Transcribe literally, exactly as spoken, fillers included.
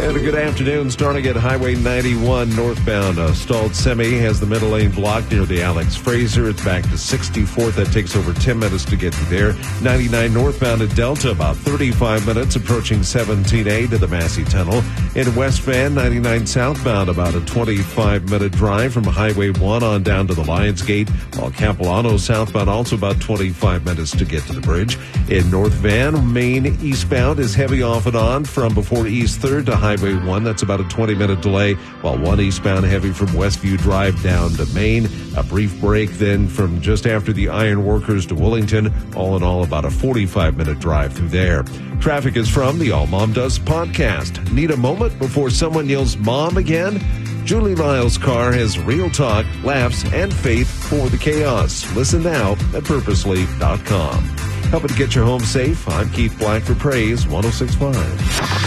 And a good afternoon, starting at Highway ninety-one northbound. A stalled semi has the middle lane blocked near the Alex Fraser. It's back to sixty-fourth. That takes over ten minutes to get through there. ninety-nine northbound at Delta, about thirty-five minutes, approaching seventeen A to the Massey Tunnel. In West Van, ninety-nine southbound, about a twenty-five minute drive from Highway one on down to the Lions Gate. While Capilano southbound, also about twenty-five minutes to get to the bridge. In North Van, Main eastbound is heavy off and on from before East third to Highway one. That's about a twenty minute delay, while one eastbound heavy from Westview Drive down to Maine. A brief break then from just after the Iron Workers to Willington. All in all, about a forty-five minute drive through there. Traffic is from the All Mom Does podcast. Need a moment before someone yells mom again? Julie Lyle's car has real talk, laughs, and faith for the chaos. Listen now at purposely dot com. Helping to get your home safe, I'm Keith Black for Praise one oh six point five.